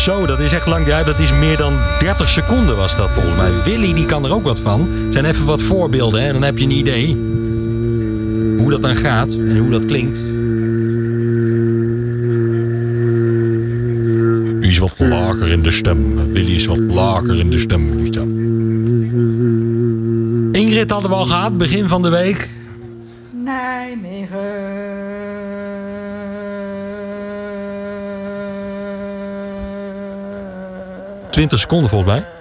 Zo, dat is echt lang. Ja, dat is meer dan 30 seconden was dat volgens mij. Willy, die kan er ook wat van. Er zijn even wat voorbeelden, hè. Dan heb je een idee hoe dat dan gaat en hoe dat klinkt. Die is wat lager in de stem. Willy is wat lager in de stem. Ingrid hadden we al gehad, begin van de week. Nijmegen. 20 seconden volgens mij.